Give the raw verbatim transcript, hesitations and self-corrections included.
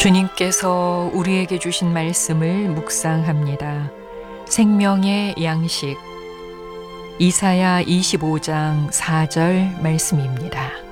주님께서 우리에게 주신 말씀을 묵상합니다. 생명의 양식 이사야 이십오 장 사 절 말씀입니다.